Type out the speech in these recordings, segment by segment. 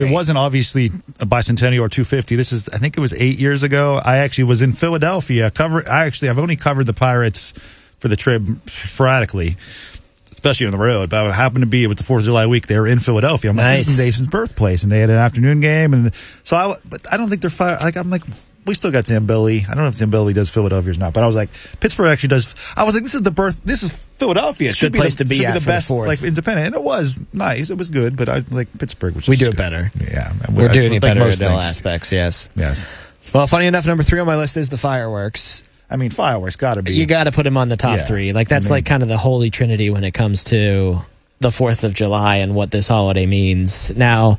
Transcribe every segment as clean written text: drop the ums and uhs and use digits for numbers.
It wasn't obviously a bicentennial or 250. I think it was 8 years ago. I actually was in Philadelphia. I've only covered the Pirates for the Trib sporadically, especially on the road. But I happened to be with the 4th of July week. They were in Philadelphia. I'm like, this is Nason's birthplace, and they had an afternoon game. And so but I don't think they're fire. Like I'm like, we still got Zambelli. I don't know if Zambelli does Philadelphia or not, but I was like, Pittsburgh actually does. I was like, this is Philadelphia. It should be the best, like independent. And it was nice. It was good, but I like Pittsburgh. We do it better. Yeah, we're doing it better in all aspects. Yes. Well, funny enough, number 3 on my list is the fireworks. I mean, fireworks got to be. You got to put him on the top 3. Like that's like kind of the holy trinity when it comes to the 4th of July and what this holiday means. Now,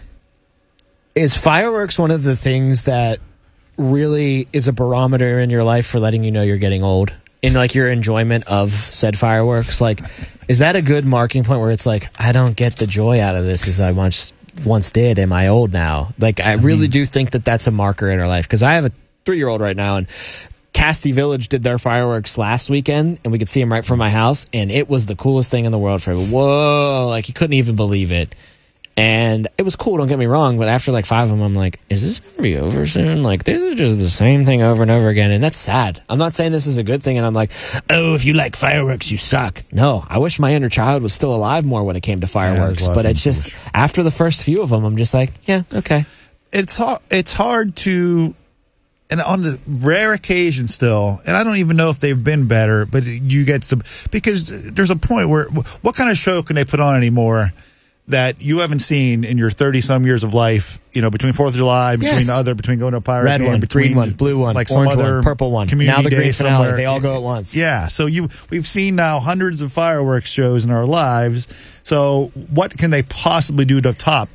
is fireworks one of the things that really is a barometer in your life for letting you know you're getting old in like your enjoyment of said fireworks? Like, is that a good marking point where it's like, I don't get the joy out of this as I once did? Am I old now? Like, I really do think that that's a marker in our life, because I have a 3-year-old right now, and Casti Village did their fireworks last weekend, and we could see them right from my house, and it was the coolest thing in the world for him. Whoa, like, he couldn't even believe it. And it was cool, don't get me wrong, but after like 5 of them, I'm like, is this going to be over soon? Like, this is just the same thing over and over again, and that's sad. I'm not saying this is a good thing, and I'm like, oh, if you like fireworks, you suck. No, I wish my inner child was still alive more when it came to fireworks, but it's just, after the first few of them, I'm just like, yeah, okay. It's hard to, and on the rare occasion still, and I don't even know if they've been better, but you get some, because there's a point where, what kind of show can they put on anymore that you haven't seen in your 30-some years of life, you know, between 4th of July, between going to a Pirate Red game, one, between green one, blue one, like orange some other one, purple one, community now the green finale, somewhere. they all go at once. Yeah, so we've seen now hundreds of fireworks shows in our lives, so what can they possibly do to top?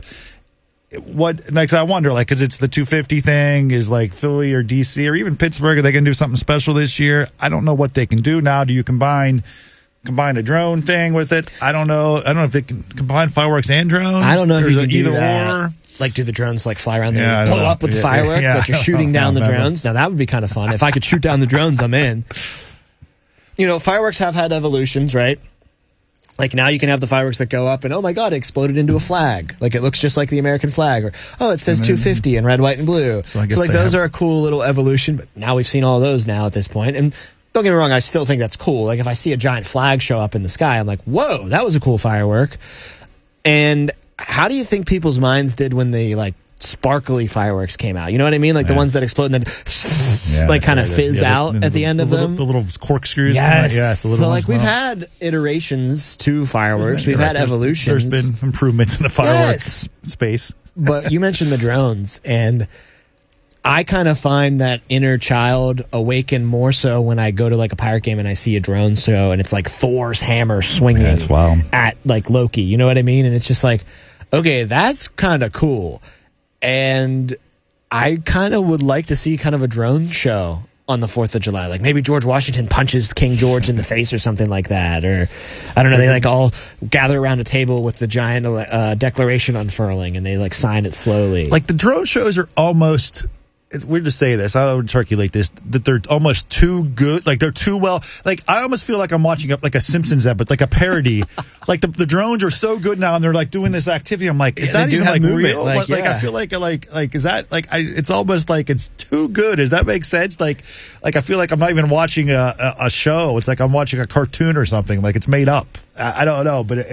I wonder, like, because it's the 250 thing, is like Philly or DC or even Pittsburgh, are they going to do something special this year? I don't know what they can do now. Do you combine a drone thing with it? I don't know. I don't know if they can combine fireworks and drones. I don't know if you can do either that. Or. Like, do the drones like fly around there and blow up with the firework? Like you're shooting down the drones? Now that would be kind of fun. If I could shoot down the drones, I'm in. You know, fireworks have had evolutions, right? Like, now you can have the fireworks that go up and, oh my God, it exploded into a flag. Like, it looks just like the American flag. Or, oh, it says 250 in red, white, and blue. So like, those are a cool little evolution. But now we've seen all those now at this point. And don't get me wrong, I still think that's cool. Like, if I see a giant flag show up in the sky, I'm like, whoa, that was a cool firework. And how do you think people's minds did when the, like, sparkly fireworks came out? You know what I mean? Like the ones that explode and then like kind of fizz out at the end of them. The little corkscrews. Yes. So like we've had iterations to fireworks. We've had evolutions. There's been improvements in the fireworks space. But you mentioned the drones, and I kind of find that inner child awaken more so when I go to like a pirate game and I see a drone show and it's like Thor's hammer swinging at like Loki. You know what I mean? And it's just like, okay, that's kind of cool. And I kind of would like to see kind of a drone show on the 4th of July. Like maybe George Washington punches King George in the face or something like that. Or, I don't know, they like all gather around a table with the giant declaration unfurling and they like sign it slowly. Like the drone shows are almost... It's weird to say this. I don't articulate this. That they're almost too good. Like they're too well. Like I almost feel like I'm watching like a Simpsons episode, like a parody. Like the drones are so good now, and they're like doing this activity. I'm like, is that even like real? Like I feel like is that like it's almost like it's too good. Does that make sense? Like I feel like I'm not even watching a show. It's like I'm watching a cartoon or something. Like it's made up. I don't know, but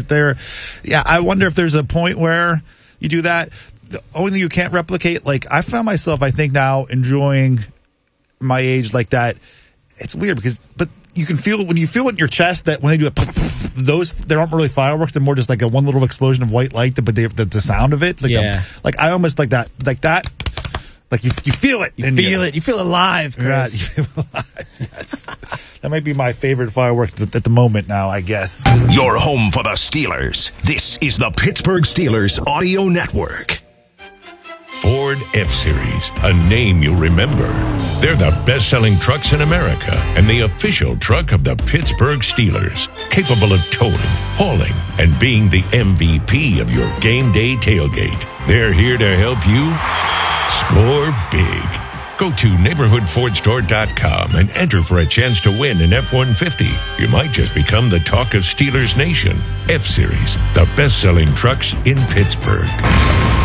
I wonder if there's a point where you do that. The only thing you can't replicate, like I found myself, I think now enjoying my age like that. It's weird but you can feel it when you feel it in your chest that when they do it, they aren't really fireworks. They're more just like a one little explosion of white light, but the sound of it, like I almost like that. Like you feel it. You feel it. You feel alive, Chris. You feel alive. Yes. That might be my favorite firework at the moment now, I guess. Your home for the Steelers. This is the Pittsburgh Steelers Audio Network. Ford F-Series, a name you'll remember. They're the best-selling trucks in America and the official truck of the Pittsburgh Steelers, capable of towing, hauling, and being the MVP of your game day tailgate. They're here to help you score big. Go to neighborhoodfordstore.com and enter for a chance to win an F-150. You might just become the talk of Steelers Nation. F-Series, the best-selling trucks in Pittsburgh.